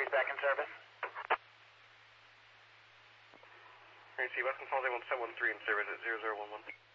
713 is back in service. Alright, see, West Control 713 in service at 0011.